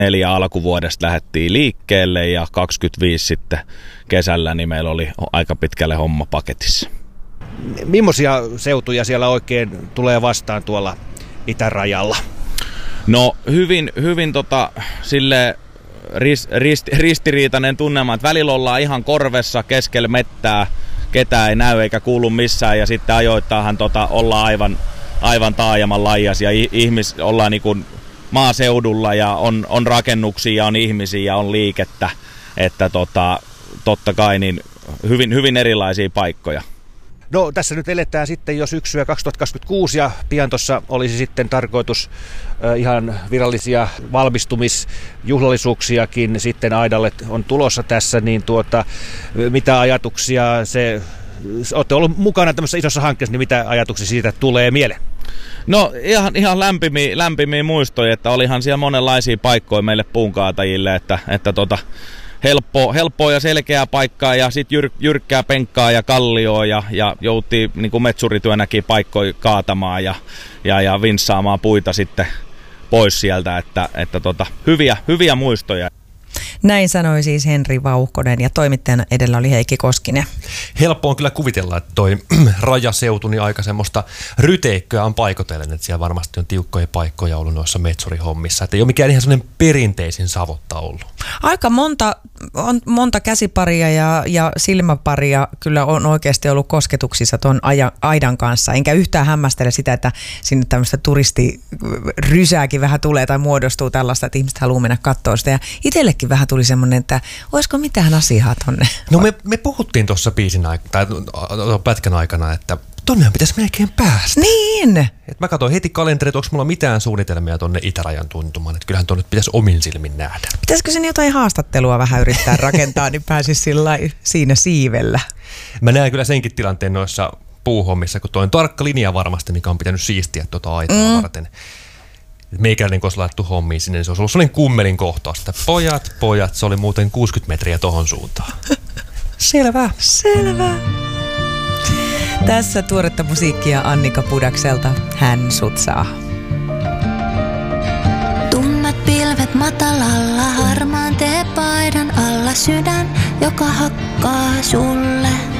24 alkuvuodesta lähdettiin liikkeelle ja 25 sitten kesällä niin meillä oli aika pitkälle homma paketissa. Millaisia seutuja siellä oikein tulee vastaan tuolla itärajalla? No hyvin sille ristiriitainen tunnelma, että välillä ollaan ihan korvessa keskellä mettää, ketään ei näy eikä kuulu missään ja sitten ajoittaahan ollaan aivan taajaman laijas ja ollaan niin kuin maaseudulla ja on rakennuksia ja on ihmisiä ja on liikettä, että totta kai niin hyvin erilaisia paikkoja. No tässä nyt eletään sitten jo syksyä 2026 ja pian tuossa olisi sitten tarkoitus ihan virallisia valmistumisjuhlallisuuksiakin sitten Aidalle on tulossa tässä, niin mitä ajatuksia olette ollut mukana tämmöisessä isossa hankkeessa, niin mitä ajatuksia siitä tulee mieleen? No ihan lämpimiä muistoja, että olihan siellä monenlaisia paikkoja meille puunkaatajille, että helppoa ja selkeää paikkaa ja sitten jyrkkää penkkaa ja kallioa ja jouttiin niin kuin metsurityönäkin paikkoja kaatamaan ja vinssaamaan puita sitten pois sieltä, että hyviä muistoja. Näin sanoi siis Henri Vauhkonen ja toimittajana edellä oli Heikki Koskinen. Helppo on kyllä kuvitella, että toi rajaseutu niin aika semmoista ryteikköä on paikotellen, että siellä varmasti on tiukkoja paikkoja ollut noissa metsurihommissa. Että ei ole mikään ihan semmoinen perinteisin savotta ollut. Aika monta käsiparia ja silmäparia kyllä on oikeasti ollut kosketuksissa tuon aidan kanssa. Enkä yhtään hämmästele sitä, että sinne tämmöistä turistirysääkin vähän tulee tai muodostuu tällaista, että ihmiset haluaa mennä katsoa sitä. Ja itsellekin vähän tuli semmoinen, että olisiko mitään asiaa tonne. No me puhuttiin tuossa pätkän aikana, että tonnehan pitäisi melkein päästä. Niin! Et mä katsoin heti kalenterit, että onko mulla mitään suunnitelmia tonne itärajan tuntumaan, että kyllähän tonne pitäisi omin silmin nähdä. Pitäisikö sen jotain haastattelua vähän yrittää rakentaa, niin pääsisi siinä siivellä? Mä näen kyllä senkin tilanteen noissa puuhommissa, kun toi on tarkka linja varmasti, mikä on pitänyt siistiä aitaa varten. Meikäläinen, kun olisi laittu hommiin sinne, niin se olisi ollut sellainen kummelin kohtaus, että pojat, se oli muuten 60 metriä tohon suuntaan. Selvä. Tässä tuoretta musiikkia Annika Pudakselta, Hän sut saa. Tummat pilvet matalalla, harmaan teepaidan alla sydän, joka hakkaa sulle.